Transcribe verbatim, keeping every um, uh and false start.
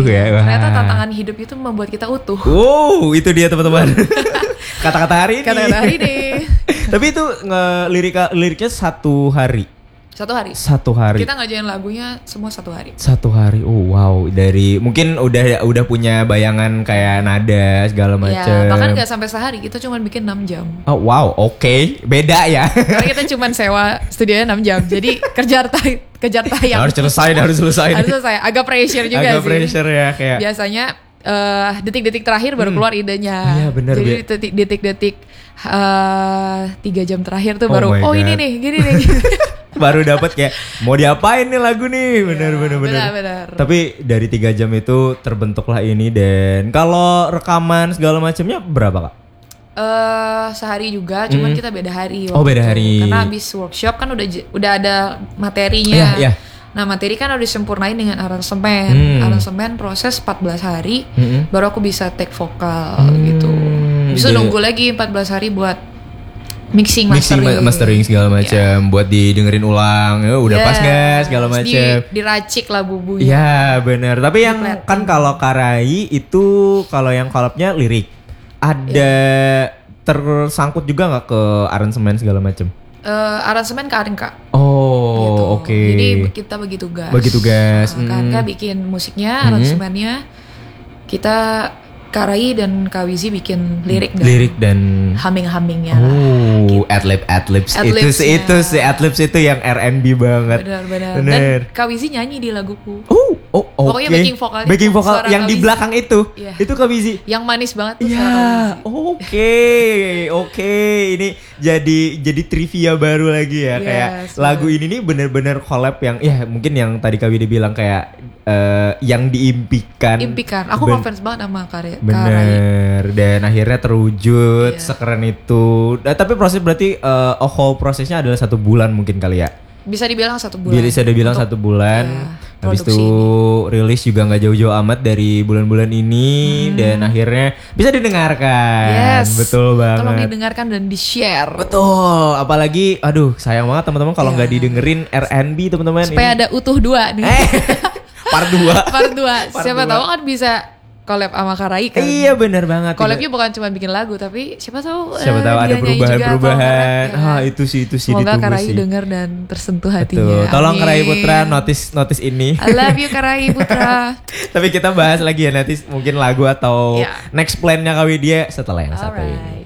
utuh ya. Wah. Ternyata tantangan hidup itu membuat kita utuh. Wow, itu dia teman-teman. Kata-kata hari ini. Kata-kata hari ini. Tapi itu nge-lirik liriknya satu hari. Satu hari. Satu hari. Kita ngajain lagunya semua satu hari. Satu hari. Oh wow, dari mungkin udah udah punya bayangan kayak nada segala macam. Ya, bahkan nggak sampai sehari, kita cuma bikin enam jam. Oh wow, oke. Okay. Beda ya. Karena kita cuma sewa studionya enam jam. Jadi kejar tay kejar tayang. Harus selesai, harus selesai. Harus selesai. Agak pressure juga Agak sih. Agak pressure ya kayak. Biasanya uh, detik-detik terakhir baru hmm. keluar idenya. Iya benar. Jadi detik-detik uh, tiga jam terakhir tuh oh baru oh ini nih, gini nih. Baru dapat kayak mau diapain nih lagu nih, benar ya, benar benar. benar. Tapi dari tiga jam itu terbentuklah ini. Dan kalau rekaman segala macamnya berapa kak? Uh, sehari juga, cuman mm. kita beda hari. Oh beda hari. Itu. Karena habis workshop kan udah udah ada materinya. Yeah, yeah. Nah materi kan udah disempurnain dengan aransemen. Hmm. Aransemen proses empat belas hari, hmm. baru aku bisa take vokal hmm. gitu. Bisa Jadi, nunggu lagi empat belas hari buat mixing, mixing mastering, mastering segala macam, yeah. buat didengerin ulang, ya, udah yeah. pas nggak segala macam. Di, diracik lah bumbunya. Ya benar. Tapi yang Dipleting. Kan kalau Karai itu kalau yang collabnya lirik, ada yeah. tersangkut juga nggak ke aransemen segala macam? Uh, aransemen ke Arinka. Oh gitu. oke. Okay. Jadi kita bagi tugas. Bagi tugas. Nah, Arinka hmm. bikin musiknya, aransemennya. Kita Karai dan Kawizi bikin lirik dan lirik dan humming-hummingnya. Oh, gitu. adlib adlibs itu sih itu sih adlibs itu yang R and B banget. Benar-benar. Dan Kawizi nyanyi di laguku. Oh, oh oke. Pokoknya okay. backing vokalnya. Backing vokal yang Kawizi. Di belakang itu. Yeah. Itu Kawizi. Yang manis banget tuh. Iya. Oke, oke. Ini jadi jadi trivia baru lagi ya, yes, kayak so. Lagu ini nih bener-bener collab yang ya mungkin yang tadi Kak Widi bilang kayak uh, yang diimpikan. Impikan. Aku ben- ngefans banget sama karya. Bener. Dan akhirnya terwujud yeah. sekeren itu. Nah, tapi proses berarti uh, oh, whole prosesnya adalah satu bulan mungkin kali ya. Bisa dibilang satu bulan. Bisa dibilang satu bulan. Ya, habis itu rilis juga nggak jauh-jauh amat dari bulan-bulan ini hmm. dan akhirnya bisa didengarkan. Yes. Betul banget. Tolong didengarkan dan di-share. Betul. Apalagi, aduh, sayang banget teman-teman kalau nggak yeah. didengerin R and B teman-teman. Supaya ini. Ada utuh dua nih. Eh, part dua. part dua. Siapa tahu kan bisa collab sama Karai kan. Iya benar banget. Collabnya bukan cuma bikin lagu tapi siapa tahu siapa tahu uh, ada perubahan-perubahan. Ya. Ah itu sih itu sih ditunggu sih. Semoga Karai dengar dan tersentuh hatinya. Betul. Tolong Karai Putra notice notice ini. I love you Karai Putra. Tapi kita bahas lagi ya nanti mungkin lagu atau yeah. next plan-nya Kak Widya setelah yang satu ini.